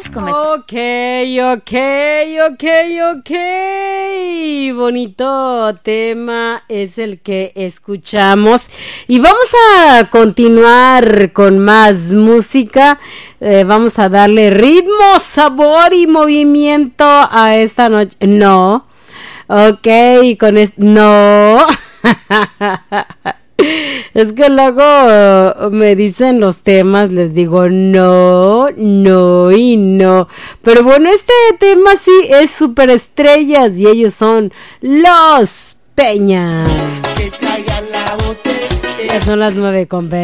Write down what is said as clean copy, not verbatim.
puedes comenzar. Ok. Bonito tema es el que escuchamos. Y vamos a continuar con más música. Vamos a darle ritmo, sabor y movimiento a esta noche. No. Ok, con esto. No. Es que luego me dicen los temas, les digo no y no. Pero bueno, este tema sí es superestrellas y ellos son Los Peña. Ya son las 9:20.